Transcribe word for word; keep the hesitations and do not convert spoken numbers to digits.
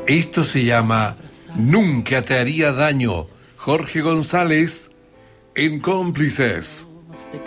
Esto se llama Nunca te haría daño. Jorge González en Cómplices.